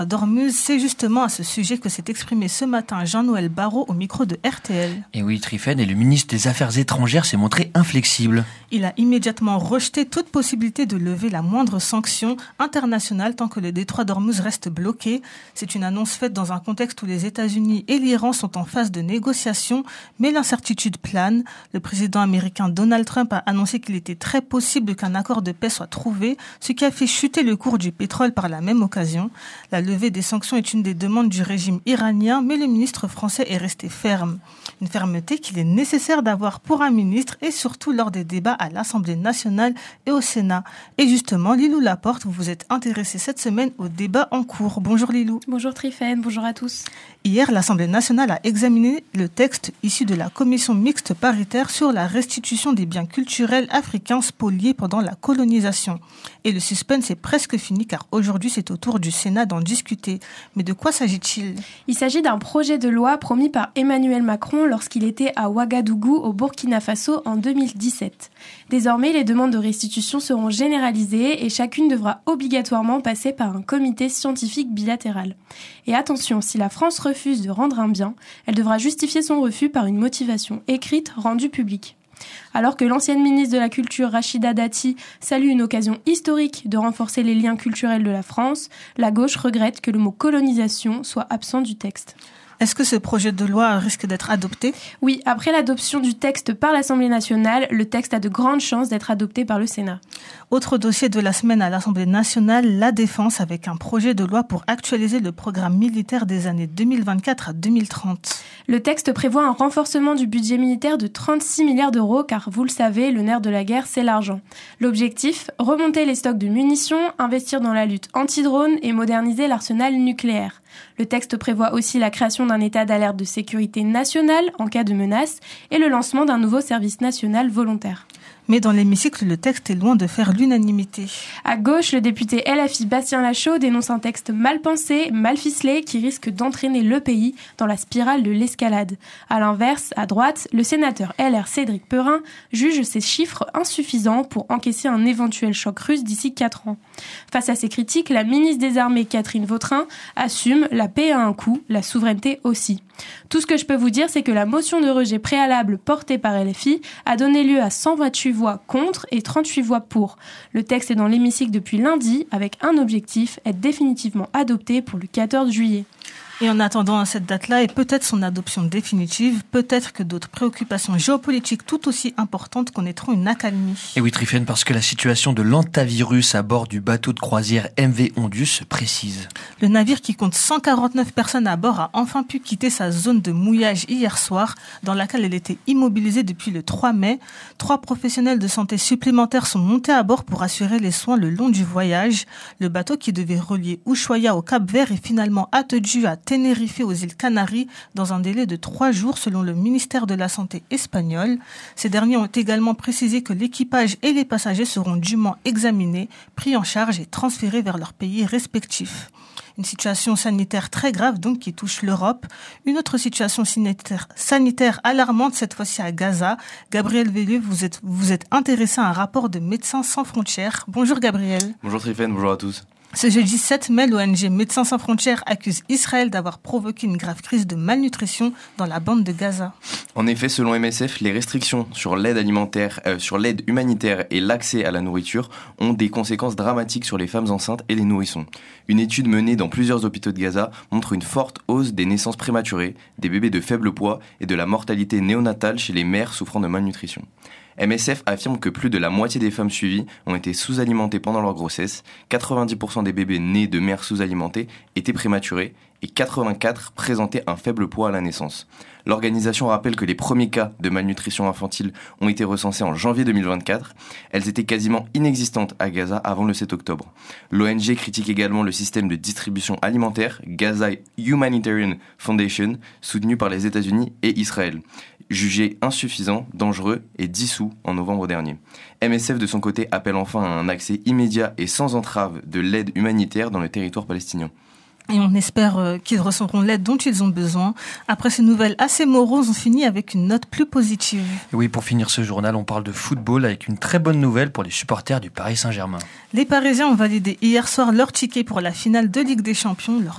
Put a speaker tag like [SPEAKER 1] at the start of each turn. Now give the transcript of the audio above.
[SPEAKER 1] d'Ormuz, c'est justement à ce sujet que s'est exprimé ce matin Jean-Noël Barrot au micro de RTL.
[SPEAKER 2] Et oui, Triffen, et le ministre des Affaires étrangères s'est montré inflexible.
[SPEAKER 1] Il a immédiatement rejeté toute possibilité de lever la moindre sanction internationale tant que le détroit d'Ormuz reste bloqué. C'est une annonce faite dans un contexte où les États-Unis et l'Iran sont en phase de négociations, mais l'incertitude plane. Le président américain Donald Trump a annoncé qu'il était très possible qu'un accord de paix soit trouvé, ce qui a fait chuter le cours du pétrole par la même occasion. La levée des sanctions est une des demandes du régime iranien, mais le ministre français est resté ferme. Une fermeté qu'il est nécessaire d'avoir pour un ministre et surtout lors des débats à l'Assemblée nationale et au Sénat. Et justement, Lilou Laporte, vous vous êtes intéressée cette semaine au débat en cours. Bonjour Lilou.
[SPEAKER 3] Bonjour Triffen, bonjour à tous.
[SPEAKER 1] Hier, l'Assemblée nationale a examiné le texte issu de la commission mixte paritaire sur la restitution des biens culturels africains spoliés pendant la colonisation. Et le suspense est presque fini car aujourd'hui c'est au tour du Sénat d'en discuter. Mais de quoi s'agit-il ?
[SPEAKER 3] Il s'agit d'un projet de loi promis par Emmanuel Macron lorsqu'il était à Ouagadougou au Burkina Faso en 2017. Désormais, les demandes de restitution seront généralisées et chacune devra obligatoirement passer par un comité scientifique bilatéral. Et attention, si la France refuse de rendre un bien, elle devra justifier son refus par une motivation écrite rendue publique. Alors que l'ancienne ministre de la Culture, Rachida Dati, salue une occasion historique de renforcer les liens culturels de la France, la gauche regrette que le mot colonisation soit absent du texte.
[SPEAKER 1] Est-ce que ce projet de loi risque d'être adopté ?
[SPEAKER 3] Oui, après l'adoption du texte par l'Assemblée nationale, le texte a de grandes chances d'être adopté par le Sénat.
[SPEAKER 1] Autre dossier de la semaine à l'Assemblée nationale, la défense avec un projet de loi pour actualiser le programme militaire des années 2024 à 2030.
[SPEAKER 3] Le texte prévoit un renforcement du budget militaire de 36 milliards d'euros car, vous le savez, le nerf de la guerre, c'est l'argent. L'objectif, remonter les stocks de munitions, investir dans la lutte anti-drone et moderniser l'arsenal nucléaire. Le texte prévoit aussi la création d'un état d'alerte de sécurité nationale en cas de menace et le lancement d'un nouveau service national volontaire.
[SPEAKER 1] Mais dans l'hémicycle, le texte est loin de faire l'unanimité.
[SPEAKER 3] À gauche, le député LFI Bastien Lachaud dénonce un texte mal pensé, mal ficelé, qui risque d'entraîner le pays dans la spirale de l'escalade. À l'inverse, à droite, le sénateur LR Cédric Perrin juge ces chiffres insuffisants pour encaisser un éventuel choc russe d'ici 4 ans. Face à ces critiques, la ministre des Armées Catherine Vautrin assume « la paix a un coût, la souveraineté aussi ». Tout ce que je peux vous dire, c'est que la motion de rejet préalable portée par LFI a donné lieu à 128 voix contre et 38 voix pour. Le texte est dans l'hémicycle depuis lundi avec un objectif, être définitivement adopté pour le 14 juillet.
[SPEAKER 1] Et en attendant à cette date-là et peut-être son adoption définitive, peut-être que d'autres préoccupations géopolitiques tout aussi importantes connaîtront une accalmie.
[SPEAKER 2] Et oui, Triffen, parce que la situation de l'antavirus à bord du bateau de croisière MV Ondius se précise.
[SPEAKER 1] Le navire qui compte 149 personnes à bord a enfin pu quitter sa zone de mouillage hier soir, dans laquelle elle était immobilisée depuis le 3 mai. 3 professionnels de santé supplémentaires sont montés à bord pour assurer les soins le long du voyage. Le bateau qui devait relier Ushuaia au Cap-Vert est finalement attendu à Tenerife aux îles Canaries dans un délai de 3 jours selon le ministère de la Santé espagnol. Ces derniers ont également précisé que l'équipage et les passagers seront dûment examinés, pris en charge et transférés vers leurs pays respectifs. Une situation sanitaire très grave donc qui touche l'Europe. Une autre situation sanitaire alarmante cette fois-ci à Gaza. Gabriel Vellieux, vous êtes intéressé à un rapport de Médecins sans frontières. Bonjour Gabriel.
[SPEAKER 4] Bonjour Triffen, bonjour à tous.
[SPEAKER 1] Ce jeudi 7 mai, l'ONG Médecins sans frontières accuse Israël d'avoir provoqué une grave crise de malnutrition dans la bande de Gaza.
[SPEAKER 4] En effet, selon MSF, les restrictions sur l'aide alimentaire, sur l'aide humanitaire et l'accès à la nourriture ont des conséquences dramatiques sur les femmes enceintes et les nourrissons. Une étude menée dans plusieurs hôpitaux de Gaza montre une forte hausse des naissances prématurées, des bébés de faible poids et de la mortalité néonatale chez les mères souffrant de malnutrition. MSF affirme que plus de la moitié des femmes suivies ont été sous-alimentées pendant leur grossesse, 90% des bébés nés de mères sous-alimentées étaient prématurés et 84 présentaient un faible poids à la naissance. L'organisation rappelle que les premiers cas de malnutrition infantile ont été recensés en janvier 2024. Elles étaient quasiment inexistantes à Gaza avant le 7 octobre. L'ONG critique également le système de distribution alimentaire Gaza Humanitarian Foundation, soutenu par les États-Unis et Israël, jugé insuffisant, dangereux et dissous en novembre dernier. MSF de son côté appelle enfin à un accès immédiat et sans entrave de l'aide humanitaire dans le territoire palestinien.
[SPEAKER 1] Et on espère qu'ils recevront l'aide dont ils ont besoin. Après ces nouvelles assez moroses, on finit avec une note plus positive.
[SPEAKER 2] Et oui, pour finir ce journal, on parle de football avec une très bonne nouvelle pour les supporters du Paris Saint-Germain.
[SPEAKER 1] Les Parisiens ont validé hier soir leur ticket pour la finale de Ligue des Champions.